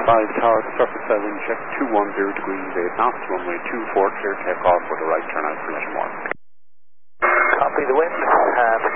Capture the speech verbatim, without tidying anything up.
five Tower, surface seven, check two one zero degrees, eight knots, runway two four, clear takeoff with a right turn out for Letchmore. Copy the wind, uh,